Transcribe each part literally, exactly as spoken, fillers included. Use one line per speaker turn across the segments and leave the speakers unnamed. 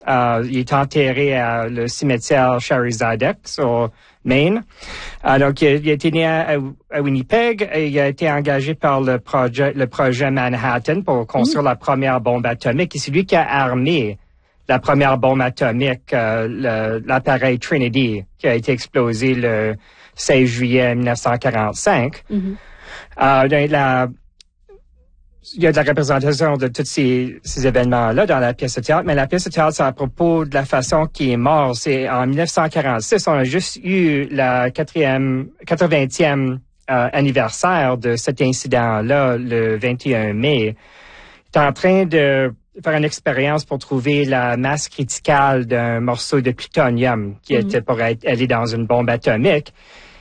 Euh, il est enterré à le cimetière Sharizadek, au Maine. Euh, donc, il, il a été né à, à Winnipeg et il a été engagé par le projet, le projet Manhattan pour construire mmh. la première bombe atomique. Et c'est lui qui a armé la première bombe atomique, euh, le, l'appareil Trinity, qui a été explosé le seize juillet mille neuf cent quarante-cinq. Mmh. Euh, donc, la, il y a de la représentation de tous ces, ces événements-là dans la pièce de théâtre, mais la pièce de théâtre, c'est à propos de la façon qu'il est mort. C'est en mille neuf cent quarante-six, on a juste eu la quatrième, quatre-vingtième euh, anniversaire de cet incident-là, le vingt et un mai. Il est en train de faire une expérience pour trouver la masse criticale d'un morceau de plutonium qui mm-hmm. était pour être, aller dans une bombe atomique.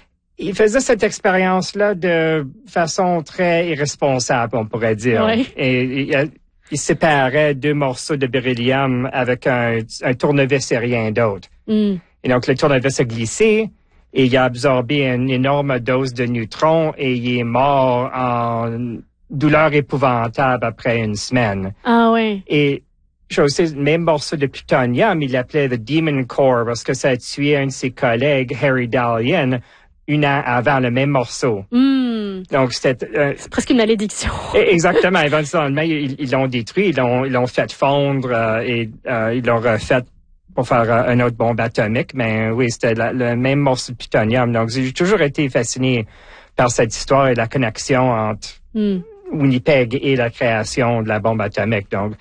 Il faisait cette expérience-là de façon très irresponsable, on pourrait dire. Oui. Et, il, il séparait deux morceaux de beryllium avec un, un tournevis et rien d'autre. Mm. Et donc, le tournevis a glissé et il a absorbé une énorme dose de neutrons et il est mort en douleur épouvantable après une semaine.
Ah oui.
Et je sais, le même morceau de plutonium, il l'appelait The Demon Core parce que ça a tué un de ses collègues, Harry Daghlian, une an avant le même morceau.
Mm.
Donc, c'était... Euh,
c'est presque une malédiction.
Exactement. Éventuellement, ils, ils l'ont détruit, ils l'ont, ils l'ont fait fondre euh, et euh, ils l'ont refait pour faire euh, une autre bombe atomique. Mais oui, c'était la, le même morceau de plutonium. Donc, j'ai toujours été fasciné par cette histoire et la connexion entre mm. Winnipeg et la création de la bombe atomique. Donc,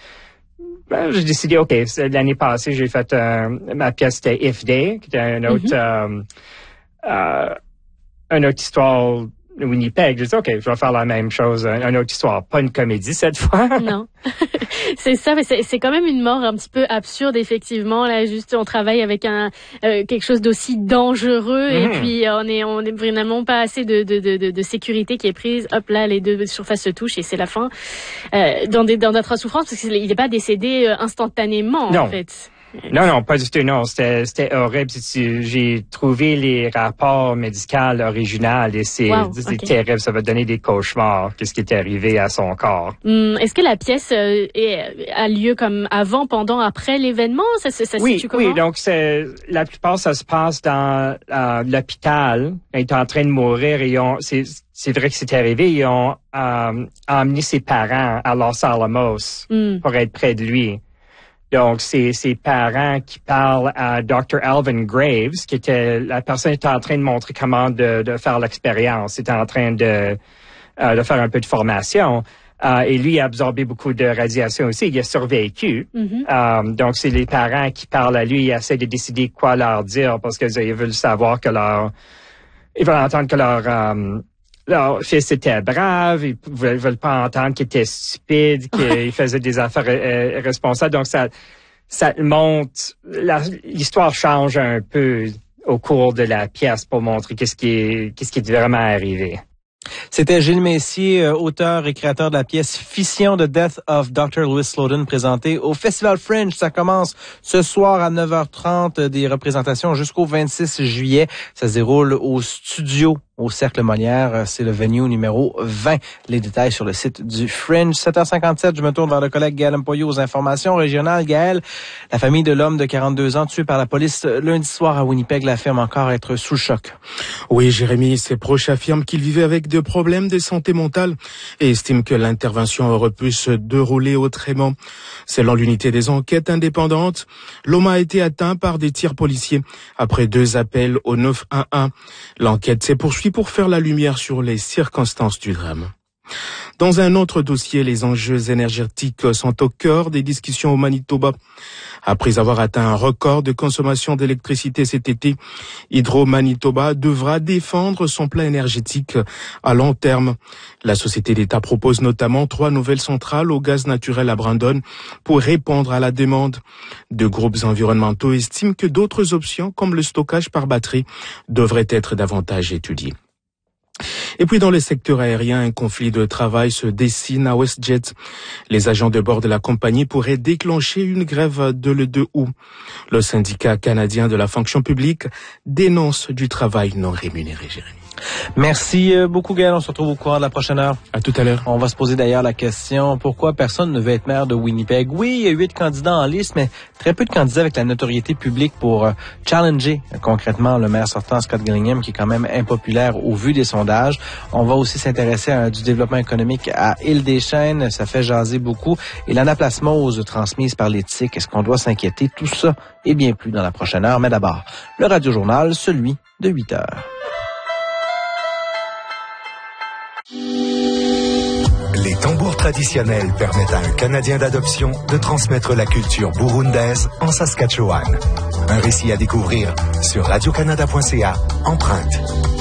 ben, j'ai décidé, OK, l'année passée, j'ai fait euh, ma pièce, c'était If Day, qui était un autre... Mm-hmm. euh, euh, une autre histoire de Winnipeg. Je dis, OK, je vais faire la même chose, une autre histoire. Pas une comédie cette fois.
Non. C'est ça, mais c'est, c'est quand même une mort un petit peu absurde, effectivement. Là, juste, on travaille avec un euh, quelque chose d'aussi dangereux, mmh. et puis on est on est vraiment pas assez de de de de sécurité qui est prise. Hop là, les deux surfaces se touchent et c'est la fin. Euh, dans des dans d'autres souffrances, parce qu'il n'est pas décédé instantanément,
non.
en fait.
Non, non, pas du tout, non. C'était, c'était horrible. J'ai trouvé les rapports médicaux originaux et c'est, wow, c'est okay. terrible. Ça va donner des cauchemars. Qu'est-ce qui est arrivé à son corps?
Hum, est-ce que la pièce euh, est, a lieu comme avant, pendant, après l'événement? Ça, ça, ça se
oui,
situe comment?
Oui, donc c'est, la plupart, ça se passe dans euh, l'hôpital. Il est en train de mourir et ils ont, c'est, c'est vrai que c'est arrivé. Ils ont euh, emmené ses parents à Los Alamos hum. pour être près de lui. Donc, c'est ses parents qui parlent à docteur Alvin Graves, qui était, la personne était en train de montrer comment de, de faire l'expérience. Il était en train de, euh, de faire un peu de formation. Euh, et lui a absorbé beaucoup de radiation aussi. Il a survécu. Mm-hmm. Euh, donc, c'est les parents qui parlent à lui. Ils essaient de décider quoi leur dire parce qu'ils veulent savoir que leur, ils veulent entendre que leur, euh, leur fils était brave, ils veulent, veulent pas entendre qu'il était stupide, qu'il faisait des affaires euh, irresponsables. Donc, ça, ça monte, la, l'histoire change un peu au cours de la pièce pour montrer qu'est-ce qui est, qu'est-ce qui est vraiment arrivé.
C'était Gilles Messier, auteur et créateur de la pièce Fission de Death of docteur Louis Slotin, présentée au Festival Fringe. Ça commence ce soir à neuf heures trente, des représentations jusqu'au vingt-six juillet. Ça se déroule au studio au Cercle Molière. C'est le venue numéro vingt. Les détails sur le site du Fringe. sept heures cinquante-sept, je me tourne vers le collègue Gaël Mpoyo aux informations régionales. Gaël, la famille de l'homme de quarante-deux ans tué par la police lundi soir à Winnipeg l'affirme encore être sous le choc.
Oui, Jérémy, ses proches affirment qu'il vivait avec des problèmes de santé mentale et estiment que l'intervention aurait pu se dérouler autrement. Selon l'unité des enquêtes indépendantes, l'homme a été atteint par des tirs policiers après deux appels au neuf un un. L'enquête s'est poursuivie pour faire la lumière sur les circonstances du drame. Dans un autre dossier, les enjeux énergétiques sont au cœur des discussions au Manitoba. Après avoir atteint un record de consommation d'électricité cet été, Hydro-Manitoba devra défendre son plan énergétique à long terme. La société d'État propose notamment trois nouvelles centrales au gaz naturel à Brandon pour répondre à la demande. De groupes environnementaux estiment que d'autres options, comme le stockage par batterie, devraient être davantage étudiées. Et puis dans le secteur aérien, un conflit de travail se dessine à WestJet. Les agents de bord de la compagnie pourraient déclencher une grève dès le deux août. Le syndicat canadien de la fonction publique dénonce du travail non rémunéré, Jérémy.
Merci beaucoup, Gaël. On se retrouve au courant de la prochaine heure.
À tout à l'heure.
On va se poser d'ailleurs la question, pourquoi personne ne veut être maire de Winnipeg? Oui, il y a huit candidats en liste, mais très peu de candidats avec la notoriété publique pour euh, challenger euh, concrètement le maire sortant, Scott Gillingham, qui est quand même impopulaire au vu des sondages. On va aussi s'intéresser à du développement économique à Île-des-Chênes. Ça fait jaser beaucoup. Et l'anaplasmose transmise par l'éthique, est-ce qu'on doit s'inquiéter? Tout ça et bien plus dans la prochaine heure. Mais d'abord, le Radio-Journal, celui de huit heures.
Les tambours traditionnels permettent à un Canadien d'adoption de transmettre la culture burundaise en Saskatchewan. Un récit à découvrir sur radio canada point c a, Empreinte.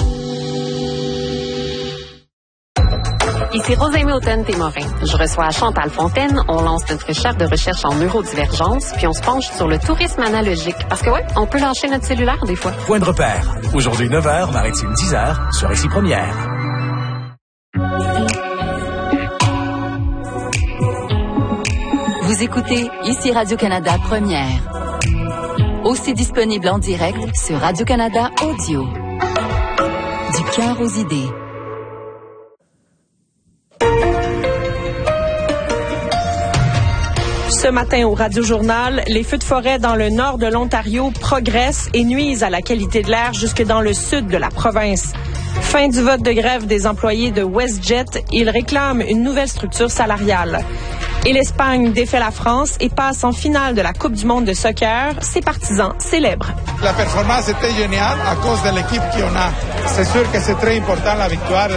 Ici Rosalie Houghton-Témorin. Je reçois Chantal Fontaine. On lance notre chaire de recherche en neurodivergence, puis on se penche sur le tourisme analogique. Parce que ouais, on peut lâcher notre cellulaire des fois.
Point de repère. Aujourd'hui neuf heures, Maritime dix heures, sur Ici Première.
Vous écoutez Ici Radio-Canada Première. Aussi disponible en direct sur Radio-Canada Audio. Du cœur aux idées.
Ce matin au Radio-Journal, les feux de forêt dans le nord de l'Ontario progressent et nuisent à la qualité de l'air jusque dans le sud de la province. Fin du vote de grève des employés de WestJet, ils réclament une nouvelle structure salariale. Et l'Espagne défait la France et passe en finale de la Coupe du monde de soccer. Ses partisans célèbrent.
La performance était géniale à cause de l'équipe qu'on a. C'est sûr que c'est très important la victoire.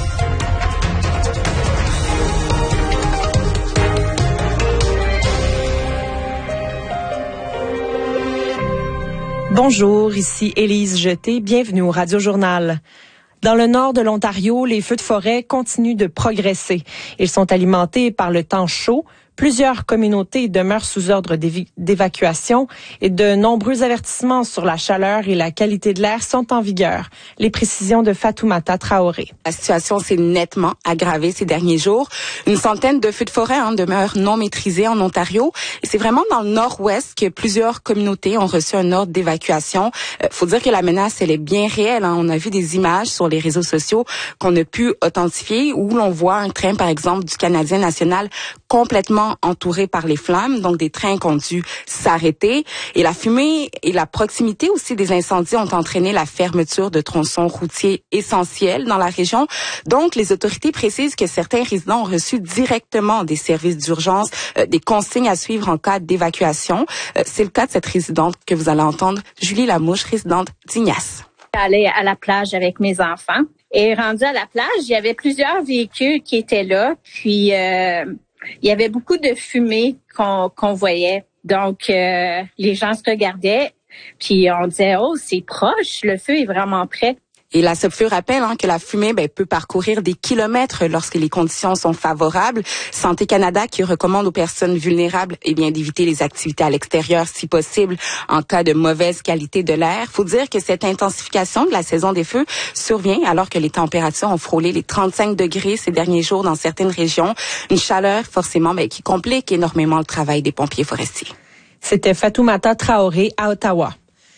Bonjour, ici Élise Jeté. Bienvenue au Radio-Journal. Dans le nord de l'Ontario, les feux de forêt continuent de progresser. Ils sont alimentés par le temps chaud. Plusieurs communautés demeurent sous ordre d'évi- d'évacuation et de nombreux avertissements sur la chaleur et la qualité de l'air sont en vigueur. Les précisions de Fatoumata Traoré.
La situation s'est nettement aggravée ces derniers jours. Une centaine de feux de forêt hein, demeurent non maîtrisés en Ontario. Et c'est vraiment dans le nord-ouest que plusieurs communautés ont reçu un ordre d'évacuation. Euh, faut dire que la menace, elle est bien réelle. Hein. On a vu des images sur les réseaux sociaux qu'on a pu authentifier où l'on voit un train, par exemple, du Canadien national complètement entouré par les flammes, donc des trains qui ont dû s'arrêter. Et la fumée et la proximité aussi des incendies ont entraîné la fermeture de tronçons routiers essentiels dans la région. Donc, les autorités précisent que certains résidents ont reçu directement des services d'urgence, euh, des consignes à suivre en cas d'évacuation. Euh, c'est le cas de cette résidente que vous allez entendre, Julie Lamouche, résidente d'Ignace.
J'allais à la plage avec mes enfants et rendue à la plage, il y avait plusieurs véhicules qui étaient là, puis euh, il y avait beaucoup de fumée qu'on, qu'on voyait. Donc, euh, les gens se regardaient, puis on disait « Oh, c'est proche, le feu est vraiment près ».
Et la SOPFEU rappelle hein, que la fumée ben, peut parcourir des kilomètres lorsque les conditions sont favorables. Santé Canada qui recommande aux personnes vulnérables eh bien d'éviter les activités à l'extérieur si possible en cas de mauvaise qualité de l'air. Faut dire que cette intensification de la saison des feux survient alors que les températures ont frôlé les trente-cinq degrés ces derniers jours dans certaines régions. Une chaleur forcément ben, qui complique énormément le travail des pompiers forestiers.
C'était Fatoumata Traoré à Ottawa.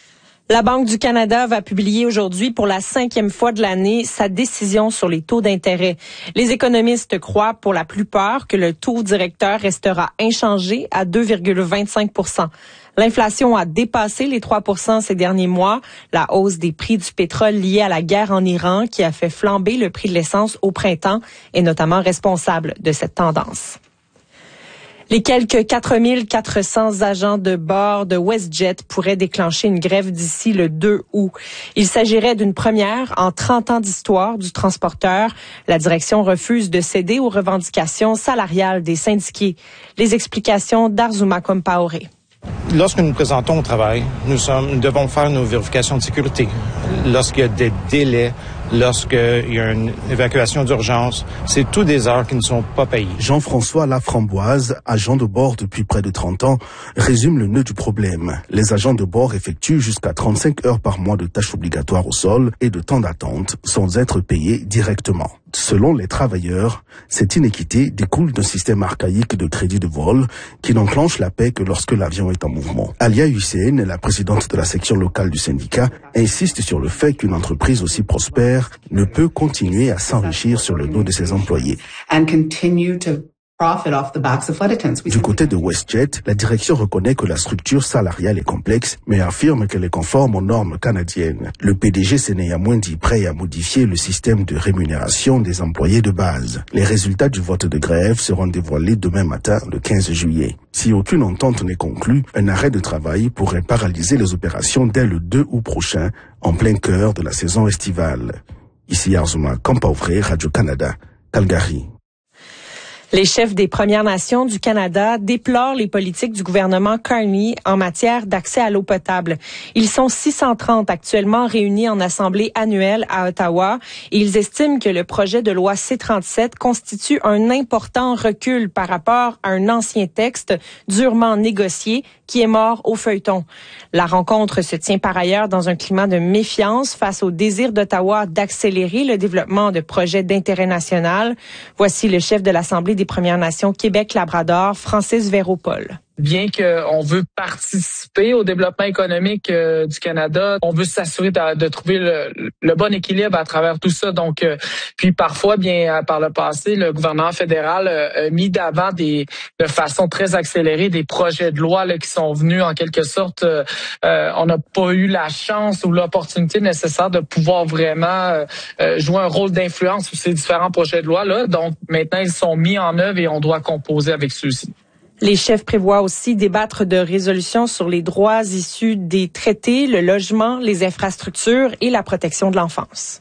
La Banque du Canada va publier aujourd'hui pour la cinquième fois de l'année sa décision sur les taux d'intérêt. Les économistes croient pour la plupart que le taux directeur restera inchangé à deux virgule vingt-cinq pour cent. L'inflation a dépassé les trois pour cent ces derniers mois. La hausse des prix du pétrole liée à la guerre en Iran qui a fait flamber le prix de l'essence au printemps est notamment responsable de cette tendance. Les quelques quatre mille quatre cents agents de bord de WestJet pourraient déclencher une grève d'ici le deux août. Il s'agirait d'une première en trente ans d'histoire du transporteur. La direction refuse de céder aux revendications salariales des syndiqués. Les explications d'Arzuma Compaoré.
Lorsque nous nous présentons au travail, nous, sommes, nous devons faire nos vérifications de sécurité. Lorsqu'il y a des délais, lorsqu'il y a une évacuation d'urgence, c'est tous des heures qui ne sont pas payées.
Jean-François Laframboise, agent de bord depuis près de trente ans, résume le nœud du problème. Les agents de bord effectuent jusqu'à trente-cinq heures par mois de tâches obligatoires au sol et de temps d'attente sans être payés directement. Selon les travailleurs, cette inéquité découle d'un système archaïque de crédit de vol qui n'enclenche la paie que lorsque l'avion est en mouvement. Alia Hussein, la présidente de la section locale du syndicat, insiste sur le fait qu'une entreprise aussi prospère ne peut continuer à s'enrichir sur le dos de ses employés.
And continue to profit off the backs of flight attendants.
Du côté de WestJet, la direction reconnaît que la structure salariale est complexe, mais affirme qu'elle est conforme aux normes canadiennes. Le P D G s'est néanmoins dit prêt à modifier le système de rémunération des employés de base. Les résultats du vote de grève seront dévoilés demain matin, le quinze juillet. Si aucune entente n'est conclue, un arrêt de travail pourrait paralyser les opérations dès le deux août prochain, en plein cœur de la saison estivale. Ici Arzuma Kampaovré, Radio-Canada, Calgary.
Les chefs des Premières Nations du Canada déplorent les politiques du gouvernement Carney en matière d'accès à l'eau potable. Ils sont six cent trente actuellement réunis en assemblée annuelle à Ottawa et ils estiment que le projet de loi C trente-sept constitue un important recul par rapport à un ancien texte durement négocié qui est mort au feuilleton. La rencontre se tient par ailleurs dans un climat de méfiance face au désir d'Ottawa d'accélérer le développement de projets d'intérêt national. Voici le chef de l'Assemblée des Premières Nations Québec-Labrador, Francis Véropol.
Bien qu'on veut participer au développement économique euh, du Canada, on veut s'assurer de, de trouver le, le bon équilibre à travers tout ça. Donc, euh, puis parfois, bien par le passé, le gouvernement fédéral euh, a mis d'avant des, de façon très accélérée des projets de loi là, qui sont venus en quelque sorte. Euh, euh, on n'a pas eu la chance ou l'opportunité nécessaire de pouvoir vraiment euh, jouer un rôle d'influence sur ces différents projets de loi là. Donc, maintenant, ils sont mis en œuvre et on doit composer avec ceux-ci.
Les chefs prévoient aussi débattre de résolutions sur les droits issus des traités, le logement, les infrastructures et la protection de l'enfance.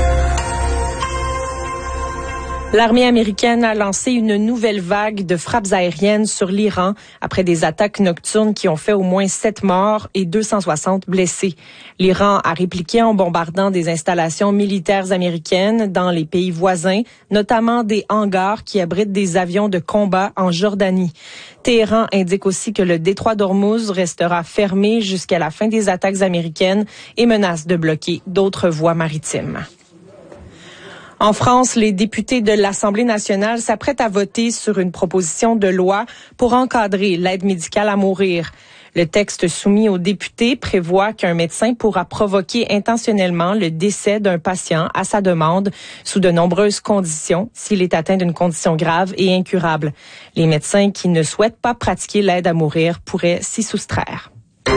L'armée américaine a lancé une nouvelle vague de frappes aériennes sur l'Iran après des attaques nocturnes qui ont fait au moins sept morts et deux cent soixante blessés. L'Iran a répliqué en bombardant des installations militaires américaines dans les pays voisins, notamment des hangars qui abritent des avions de combat en Jordanie. Téhéran indique aussi que le détroit d'Ormuz restera fermé jusqu'à la fin des attaques américaines et menace de bloquer d'autres voies maritimes. En France, les députés de l'Assemblée nationale s'apprêtent à voter sur une proposition de loi pour encadrer l'aide médicale à mourir. Le texte soumis aux députés prévoit qu'un médecin pourra provoquer intentionnellement le décès d'un patient à sa demande sous de nombreuses conditions s'il est atteint d'une condition grave et incurable. Les médecins qui ne souhaitent pas pratiquer l'aide à mourir pourraient s'y soustraire.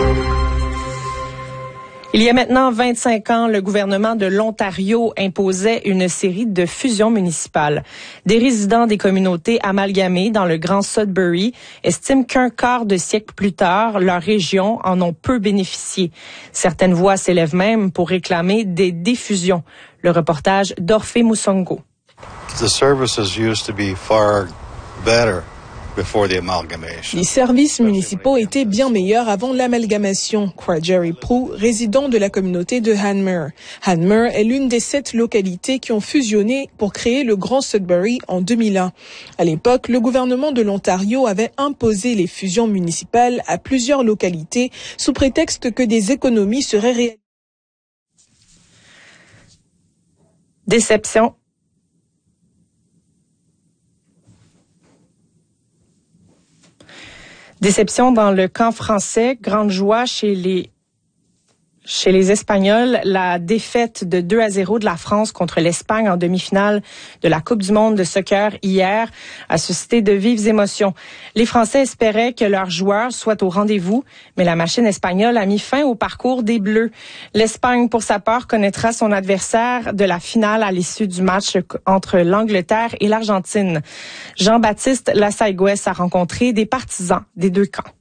Il y a maintenant vingt-cinq ans, le gouvernement de l'Ontario imposait une série de fusions municipales. Des résidents des communautés amalgamées dans le Grand Sudbury estiment qu'un quart de siècle plus tard, leurs régions en ont peu bénéficié. Certaines voix s'élèvent même pour réclamer des défusions. Le reportage d'Orphée Moussongo.
The services used to be far better.
Les services municipaux étaient bien meilleurs avant l'amalgamation, croit Jerry Proulx, résident de la communauté de Hanmer. Hanmer est l'une des sept localités qui ont fusionné pour créer le Grand Sudbury en deux mille un. À l'époque, le gouvernement de l'Ontario avait imposé les fusions municipales à plusieurs localités sous prétexte que des économies seraient réalisées.
Déception. Déception dans le camp français, grande joie chez les Chez les Espagnols, la défaite de deux à zéro de la France contre l'Espagne en demi-finale de la Coupe du monde de soccer hier a suscité de vives émotions. Les Français espéraient que leurs joueurs soient au rendez-vous, mais la machine espagnole a mis fin au parcours des Bleus. L'Espagne, pour sa part, connaîtra son adversaire de la finale à l'issue du match entre l'Angleterre et l'Argentine. Jean-Baptiste Lassaigüez a rencontré des partisans des deux camps.